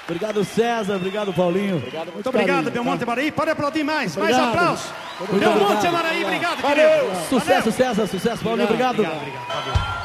Obrigado, César. Obrigado, Paulinho. Muito obrigado, Belmonte Amaraí. Pode aplaudir mais. Obrigado. Mais aplausos. Muito Belmonte obrigado. Amaraí, obrigado, Valeu. querido. Sucesso, César. Sucesso, Paulinho. Obrigado. Obrigado.